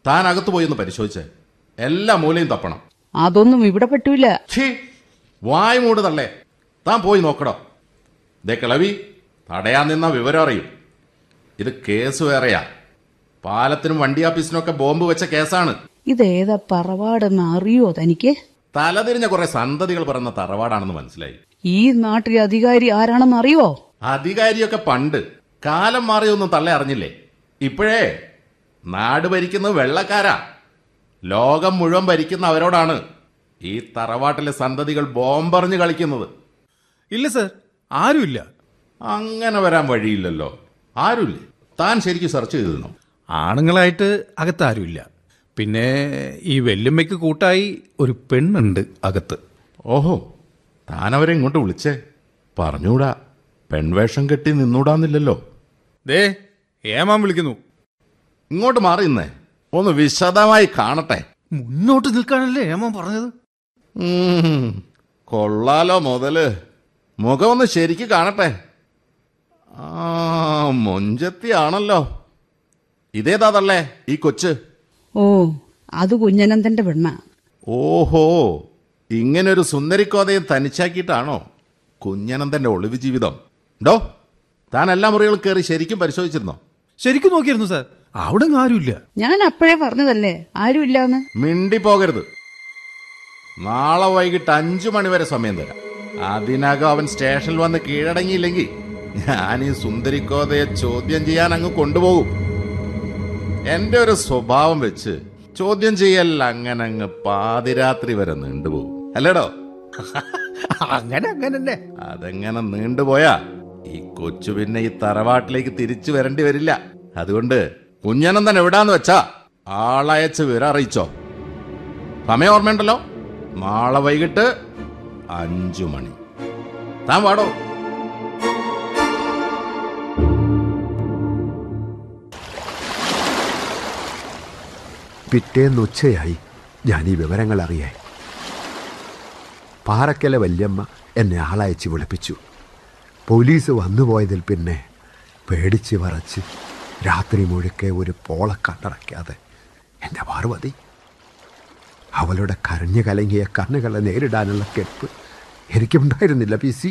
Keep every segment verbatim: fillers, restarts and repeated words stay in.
താൻ അകത്ത് പോയി ഒന്ന് പരിശോധിച്ചേ. എല്ലാ മൂലയും തപ്പണം. അതൊന്നും ഇവിടെ പറ്റൂല. വായ് മൂട് തള്ളേ. താൻ പോയി നോക്കടോ. ദേ കിളവി, തടയാൻ നിന്ന വിവരം അറിയും. ഇത് കേസ് വേറെയാ. പാലത്തിനും വണ്ടി ആഫീസിനൊക്കെ ബോംബ് വെച്ച കേസാണ്. ഇതേതാ തറവാടെന്ന് അറിയോ തനിക്ക്? തലതിരിഞ്ഞ കുറെ സന്തതികൾ പറയുന്ന തറവാടാണെന്ന് മനസ്സിലായി. ഈ നാട്ടിലെ അധികാരി ആരാണെന്ന് അറിയോ? അധികാരിയൊക്കെ പണ്ട്. കാലം മാറിയൊന്നും തള്ളെ അറിഞ്ഞില്ലേ? ഇപ്പോഴേ നാട് ഭരിക്കുന്നത് വെള്ളക്കാരാ. ലോകം മുഴുവൻ ഭരിക്കുന്ന അവരോടാണ് ഈ തറവാട്ടിലെ സന്തതികൾ ബോംബെറിഞ്ഞ് കളിക്കുന്നത്. ഇല്ല സർ, ആരുമില്ല. അങ്ങനെ വരാൻ വഴിയില്ലല്ലോ. ആരുമില്ലേ? താൻ ശരിക്കും സെർച്ച് ചെയ്തിരുന്നോ? ആണുങ്ങളായിട്ട് അകത്ത് ആരുമില്ല. പിന്നെ ഈ വെല്ലുമ്മയ്ക്ക് കൂട്ടായി ഒരു പെണ്ണുണ്ട് അകത്ത്. ഓഹോ, താനവരെ ഇങ്ങോട്ട് വിളിച്ചേ. പറഞ്ഞൂടാ, പെൺവേഷം കെട്ടി നിന്നൂടാന്നില്ലല്ലോ. ദേ ഏമാൻ വിളിക്കുന്നു. ഇങ്ങോട്ട് മാറി നിന്നേ, ഒന്ന് വിശദമായി കാണട്ടെ. മുന്നോട്ട് നിൽക്കാനല്ലേ ഏമാൻ പറഞ്ഞത്. കൊള്ളാലോ മുതല്. മുഖം ഒന്ന് ശരിക്ക് കാണട്ടെ. ആ, മൊഞ്ചത്തിയാണല്ലോ. ഇതേതാതല്ലേ ഈ കൊച്ച്? ഓ, അത് കുഞ്ഞനന്തന്റെ പെണ്ണ. ഓഹോ, ഇങ്ങനൊരു സുന്ദരിക്കോതയും തനിച്ചാക്കിയിട്ടാണോ കുഞ്ഞനന്തന്റെ ഒളിവ് ജീവിതം? ഡോ, താൻ എല്ലാ മുറികളും കയറി ശരിക്കും പരിശോധിച്ചിരുന്നോ? ശരിക്കും നോക്കിയിരുന്നു സാർ, അവിടെ ആരുമില്ല. ഞാൻ അപ്പോഴേ പറഞ്ഞതല്ലേ ആരുമില്ലാന്ന്. മിണ്ടി പോകരുത്. നാളെ വൈകിട്ട് അഞ്ചു മണിവരെ സമയം തരാം. അതിനകം അവൻ സ്റ്റേഷനിൽ വന്ന് കീഴടങ്ങിയില്ലെങ്കിൽ ഞാൻ ഈ സുന്ദരിക്കോതയെ ചോദ്യം ചെയ്യാൻ അങ്ങ് കൊണ്ടുപോകും. എന്റെ ഒരു സ്വഭാവം വെച്ച് ചോദ്യം ചെയ്യൽ അങ്ങനെ അങ്ങ് പാതിരാത്രി വരെ നീണ്ടുപോകും. അല്ലേടോ? അങ്ങനെ അങ്ങനെ അതെങ്ങനെ നീണ്ടുപോയാ ഈ കൊച്ചു പിന്നെ ഈ തറവാട്ടിലേക്ക് തിരിച്ചു വരേണ്ടി വരില്ല. അതുകൊണ്ട് കുഞ്ഞനന്തൻ എവിടാന്ന് വെച്ചാ ആളയച്ച് വിവരം അറിയിച്ചോ. സമയം ഓർമ്മയുണ്ടല്ലോ? നാളെ വൈകിട്ട് അഞ്ചു മണി. താൻ വാടോ. പിറ്റേന്ന് ഉച്ചയായി ഞാൻ ഈ വിവരങ്ങൾ അറിയാൻ. പാറക്കലെ വല്യമ്മ എന്നെ ആളയച്ച് വിളിപ്പിച്ചു. പോലീസ് വന്നുപോയതിൽ പിന്നെ പേടിച്ച് വറച്ച് രാത്രി മുഴുക്കെ ഒരു പോള കണ്ണടയ്ക്കാതെ എൻ്റെ പാർവതി. അവളുടെ കരഞ്ഞു കലങ്ങിയ കണ്ണുകളെ നേരിടാനുള്ള കെൽപ്പ് എനിക്കുണ്ടായിരുന്നില്ല പി സി.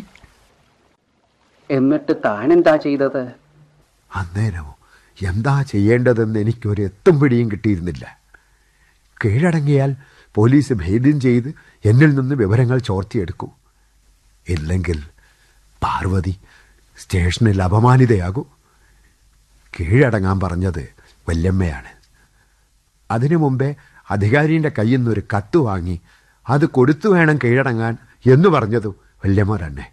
എന്നിട്ട് താനെന്താ ചെയ്തത്? അന്നേരം എന്താ ചെയ്യേണ്ടതെന്ന് എനിക്കൊരു എത്തും പിടിയും കിട്ടിയിരുന്നില്ല. കീഴടങ്ങിയാൽ പോലീസ് ഭേദ്യം ചെയ്ത് എന്നിൽ നിന്ന് വിവരങ്ങൾ ചോർത്തിയെടുക്കൂ. ഇല്ലെങ്കിൽ പാർവതി സ്റ്റേഷനിൽ അപമാനിതയാകൂ. കീഴടങ്ങാൻ പറഞ്ഞത് വല്യമ്മയാണ്. അതിനു മുമ്പേ അധികാരിയുടെ കയ്യിൽ നിന്നൊരു കത്ത് വാങ്ങി അത് കൊടുത്തു വേണം കീഴടങ്ങാൻ എന്ന് പറഞ്ഞത് വല്യമ്മ തന്നെ.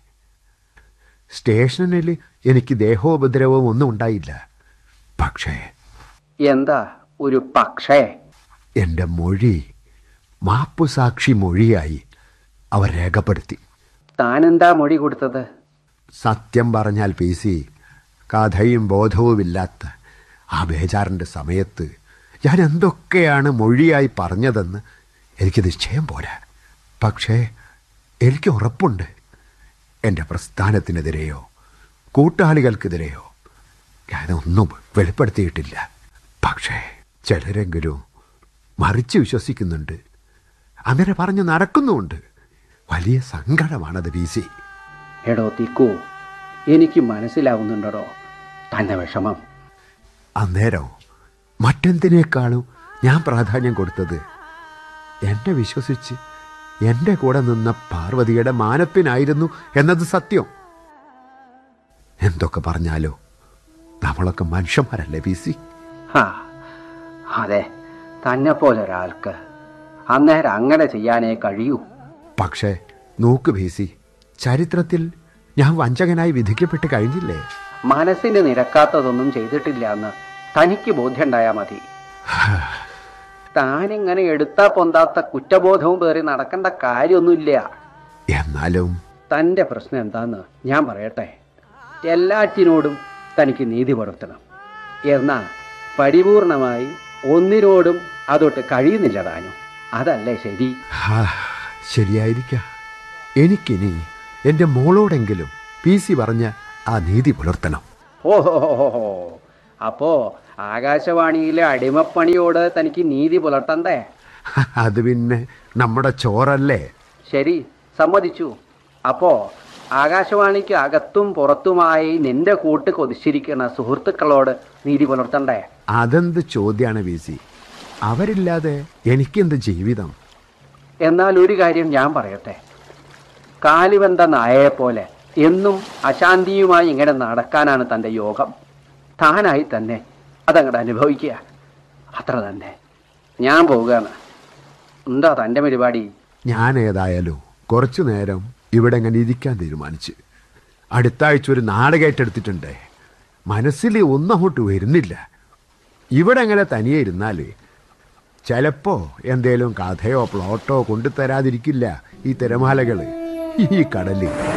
സ്റ്റേഷനിൽ എനിക്ക് ദേഹോപദ്രവവും ഒന്നും ഉണ്ടായില്ല. പക്ഷേ എന്താ ഒരു പക്ഷേ? എൻ്റെ മൊഴി മാപ്പുസാക്ഷി മൊഴിയായി അവർ രേഖപ്പെടുത്തി. താനെന്താ മൊഴി കൊടുത്തത്? സത്യം പറഞ്ഞാൽ പി സി, കഥയും ബോധവുമില്ലാത്ത ആ ബേജാറിൻ്റെ സമയത്ത് ഞാൻ എന്തൊക്കെയാണ് മൊഴിയായി പറഞ്ഞതെന്ന് എനിക്ക് നിശ്ചയം പോരാ. പക്ഷേ എനിക്ക് ഉറപ്പുണ്ട്, എൻ്റെ പ്രസ്ഥാനത്തിനെതിരെയോ കൂട്ടാളികൾക്കെതിരെയോ ഞാനൊന്നും വെളിപ്പെടുത്തിയിട്ടില്ല. പക്ഷേ ചിലരെങ്കിലും മറിച്ച് വിശ്വസിക്കുന്നുണ്ട്, അങ്ങനെ പറഞ്ഞ് നടക്കുന്നുമുണ്ട്. വലിയ സങ്കടമാണത് പി സി. എടോ തിക്കു, എനിക്ക് മനസ്സിലാവുന്നുണ്ടോ തൻ്റെ വിഷമം. അന്നേരം മറ്റെന്തിനേക്കാളും ഞാൻ പ്രാധാന്യം കൊടുത്തത് എന്നെ വിശ്വസിച്ച് എൻ്റെ കൂടെ നിന്ന പാർവതിയുടെ മാനപ്പിനായിരുന്നു എന്നത് സത്യം. എന്തൊക്കെ പറഞ്ഞാലോ നമ്മളൊക്കെ മനുഷ്യന്മാരല്ലേ പി സി? ആ അതെ, തന്നെ പോലൊരാൾക്ക് അന്നേരം അങ്ങനെ ചെയ്യാനേ കഴിയൂ. പക്ഷേ നോക്ക് പി സി, ചരിത്രത്തിൽ ഞാൻ വഞ്ചകനായി വിധിക്കപ്പെട്ട് കഴിഞ്ഞില്ലേ? മനസ്സിന് നിരക്കാത്തതൊന്നും ചെയ്തിട്ടില്ല എന്ന് തനിക്ക് ബോധ്യമുണ്ടായാൽ മതി. താനിങ്ങനെ എടുത്താ പൊന്താത്ത കുറ്റബോധവും പേറി നടക്കേണ്ട കാര്യമൊന്നുമില്ല. എന്നാലും തൻ്റെ പ്രശ്നം എന്താന്ന് ഞാൻ പറയട്ടെ. എല്ലാറ്റിനോടും തനിക്ക് നീതി പുലർത്തണം. എന്നാൽ പരിപൂർണമായി ഒന്നിനോടും അതൊട്ട് കഴിയുന്നില്ല താനും. അതല്ലേ ശരി? ശരിയായിരിക്കാം. എനിക്കിനി എൻ്റെ മോളോടെങ്കിലും പി സി പറഞ്ഞ ആ നീതി പുലർത്തണം. ഓഹോ, അപ്പോ ആകാശവാണിയിലെ അടിമപ്പണിയോട് തനിക്ക് നീതി പുലർത്തണ്ടേ? അത് പിന്നെ നമ്മുടെ ചോറല്ലേ. ശരി, സമ്മതിച്ചു. അപ്പോ ആകാശവാണിക്ക് അകത്തും പുറത്തുമായി നിന്റെ കൂട്ട് കൊതിച്ചിരിക്കുന്ന സുഹൃത്തുക്കളോട് നീതി പുലർത്തണ്ടേ? അതെന്ത് ചോദ്യാണ് വി സി? അവരില്ലാതെ എനിക്കെന്ത് ജീവിതം? എന്നാൽ ഒരു കാര്യം ഞാൻ പറയട്ടെ. കാലിവെന്ത നായയെ പോലെ എന്നും അശാന്തിയുമായി ഇങ്ങനെ നടക്കാനാണ് തൻ്റെ യോഗം. താനായി തന്നെ അതങ്ങോട്ട് അനുഭവിക്കുക, അത്ര തന്നെ. ഞാൻ പോവുകയാണ്. എന്താ തൻ്റെ പരിപാടി? ഞാൻ ഏതായാലും കുറച്ചു നേരം ഇവിടെ ഇങ്ങനെ ഇരിക്കാൻ തീരുമാനിച്ച്. അടുത്ത ആഴ്ച ഒരു നാടകമായിട്ടെടുത്തിട്ടുണ്ട്. മനസ്സിൽ ഒന്നും അങ്ങോട്ട് വരുന്നില്ല. ഇവിടെ എങ്ങനെ തനിയെ ഇരുന്നാൽ ചിലപ്പോൾ എന്തേലും കഥയോ പ്ലോട്ടോ കൊണ്ടുതരാതിരിക്കില്ല ഈ തിരമാലകൾ, ഈ കടലിൽ.